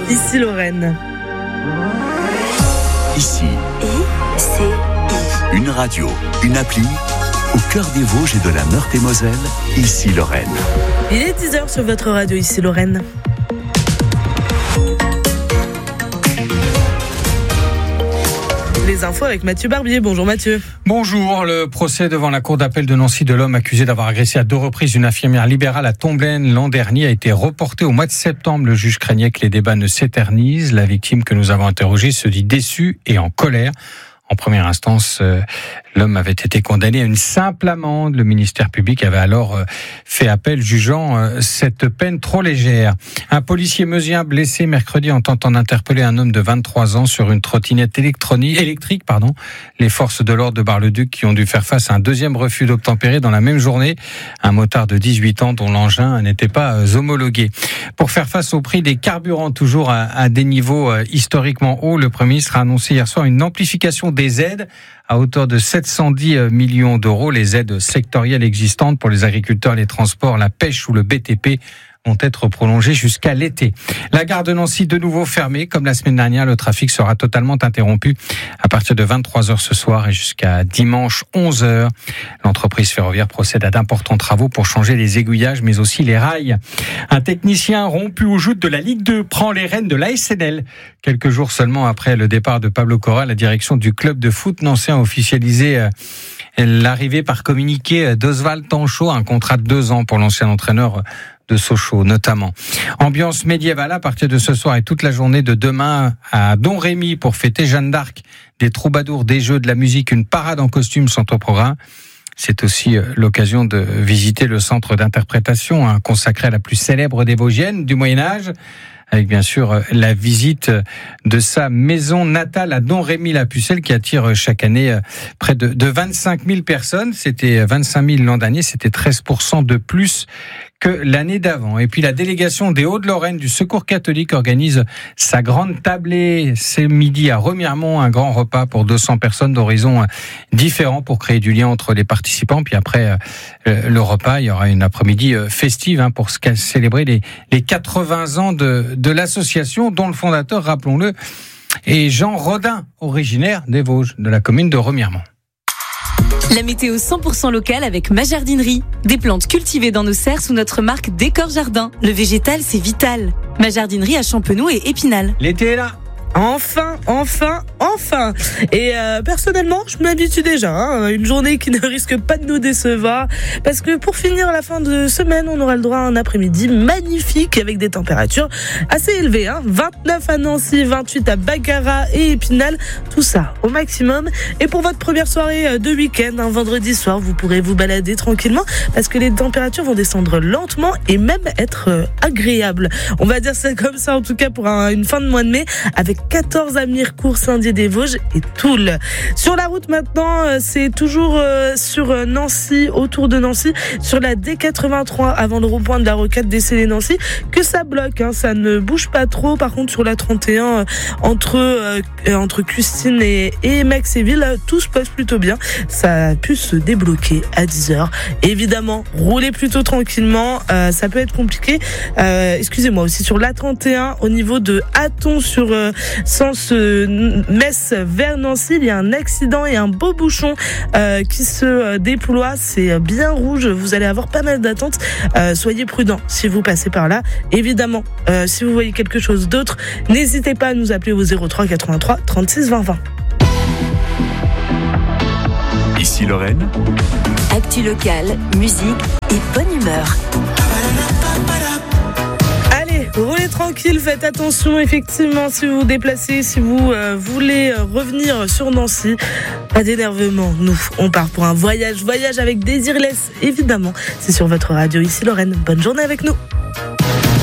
Ici Lorraine. Ici. I-C-I. Une radio, une appli, au cœur des Vosges et de la Meurthe-et-Moselle. Ici Lorraine. Il est 10h sur votre radio Ici Lorraine. Les infos avec Mathieu Barbier. Bonjour Mathieu. Bonjour. Le procès devant la cour d'appel de Nancy de l'homme accusé d'avoir agressé à 2 reprises une infirmière libérale à Tomblaine l'an dernier a été reporté au mois de septembre. Le juge craignait que les débats ne s'éternisent. La victime que nous avons interrogée se dit déçue et en colère. En première instance, l'homme avait été condamné à une simple amende. Le ministère public avait alors fait appel, jugeant cette peine trop légère. Un policier meusien blessé mercredi en tentant d'interpeller un homme de 23 ans sur une trottinette électrique. Les forces de l'ordre de Bar-le-Duc qui ont dû faire face à un deuxième refus d'obtempérer dans la même journée. Un motard de 18 ans dont l'engin n'était pas homologué. Pour faire face au prix des carburants, toujours à des niveaux historiquement hauts, le Premier ministre a annoncé hier soir une amplification des aides à hauteur de 710 millions d'euros. Les aides sectorielles existantes pour les agriculteurs, les transports, la pêche ou le BTP vont être prolongées jusqu'à l'été. La gare de Nancy de nouveau fermée. Comme la semaine dernière, le trafic sera totalement interrompu à partir de 23h ce soir et jusqu'à dimanche 11h. L'entreprise ferroviaire procède à d'importants travaux pour changer les aiguillages mais aussi les rails. Un technicien rompu aux joutes de la Ligue 2 prend les rênes de l'ASNL. Quelques jours seulement après le départ de Pablo Corral, la direction du club de foot nancéen a officialisé l'arrivée par communiqué d'Oswald Tanchot, un contrat de 2 ans pour l'ancien entraîneur de Sochaux notamment. Ambiance médiévale à partir de ce soir et toute la journée de demain à Domrémy pour fêter Jeanne d'Arc. Des troubadours, des jeux, de la musique, une parade en costume sont au programme. C'est aussi l'occasion de visiter le centre d'interprétation consacré à la plus célèbre des Vosgiennes du Moyen-Âge, avec bien sûr la visite de sa maison natale à Domrémy-la-Pucelle qui attire chaque année près de 25 000 personnes. C'était 25 000 l'an dernier, c'était 13% de plus que l'année d'avant. Et puis la délégation des Hauts-de-Lorraine du Secours catholique organise sa grande tablée. C'est midi à Remiremont, un grand repas pour 200 personnes d'horizons différents pour créer du lien entre les participants. Puis après le repas, il y aura une après-midi festive pour célébrer les 80 ans de l'association dont le fondateur, rappelons-le, est Jean Rodin, originaire des Vosges, de la commune de Remiremont. La météo 100% locale avec ma jardinerie. Des plantes cultivées dans nos serres sous notre marque Décor Jardin. Le végétal, c'est vital. Ma jardinerie à Champenoux et Épinal. L'été est là. Enfin. Et personnellement, je m'habitue déjà. Une journée qui ne risque pas de nous décevoir. Parce que pour finir la fin de semaine, on aura le droit à un après-midi magnifique avec des températures assez élevées. 29 à Nancy, 28 à Baccarat et Épinal. Tout ça au maximum. Et pour votre première soirée de week-end, un vendredi soir, vous pourrez vous balader tranquillement parce que les températures vont descendre lentement et même être agréables. On va dire ça comme ça en tout cas pour une fin de mois de mai avec 14 à Mirecourt, Saint-Dié-des-Vosges et Toul. Sur la route maintenant, c'est toujours sur Nancy, autour de Nancy, sur la D83 avant le rond-point de la Rocade Décélé-Nancy, que ça bloque, ça ne bouge pas trop. Par contre sur la 31 entre Custine et Maxéville, tout se passe plutôt bien. Ça a pu se débloquer à 10h. Évidemment, roulez plutôt tranquillement, ça peut être compliqué. Excusez-moi, aussi sur la 31 au niveau de Hatton sur sens Metz vers Nancy, il y a un accident et un beau bouchon qui se déploie. C'est bien rouge, vous allez avoir pas mal d'attentes. Soyez prudents si vous passez par là. Évidemment, si vous voyez quelque chose d'autre, n'hésitez pas à nous appeler au 03 83 36 20 20. Ici Lorraine. Actu locale, musique et bonne humeur. Roulez tranquille, faites attention effectivement si vous vous déplacez, si vous voulez revenir sur Nancy. Pas d'énervement, nous on part pour un voyage avec Désirless évidemment. C'est sur votre radio Ici Lorraine, bonne journée avec nous.